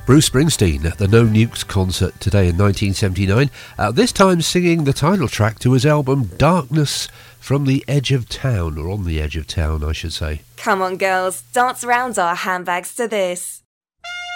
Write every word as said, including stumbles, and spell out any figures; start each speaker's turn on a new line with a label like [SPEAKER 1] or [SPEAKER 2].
[SPEAKER 1] Bruce Springsteen at the No Nukes concert today in nineteen seventy-nine, uh, this time singing the title track to his album Darkness from the Edge of Town, or On the Edge of Town I should say.
[SPEAKER 2] Come on girls, dance around our handbags to this.